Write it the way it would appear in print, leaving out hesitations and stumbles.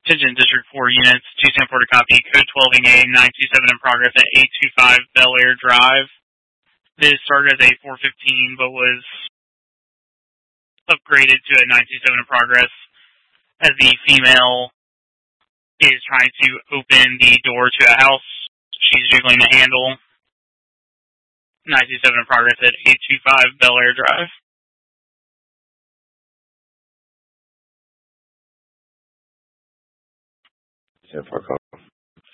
Attention District 4 units, 2 San Porter copy, code 12A 927 in progress at 825 Bel Air Drive. This started as a 415 but was upgraded to a 927 in progress as the female is trying to open the door to a house. She's jiggling the handle. 927 in progress at 825 Bel Air Drive. San Porter